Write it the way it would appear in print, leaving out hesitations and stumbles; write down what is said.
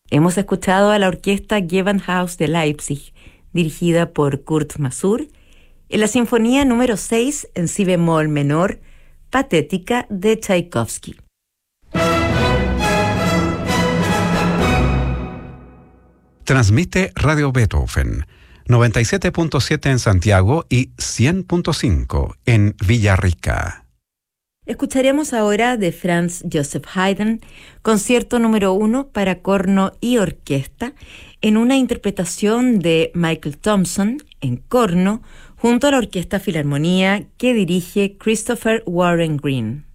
Hemos escuchado a la orquesta Gewandhaus de Leipzig, dirigida por Kurt Masur, en la Sinfonía número 6 en si bemol menor, Patética de Tchaikovsky. Transmite Radio Beethoven, 97.7 en Santiago y 100.5 en Villarrica. Escucharemos ahora de Franz Joseph Haydn, concierto número 1 para corno y orquesta, en una interpretación de Michael Thompson en corno, junto a la Orquesta Filarmonía que dirige Christopher Warren Green.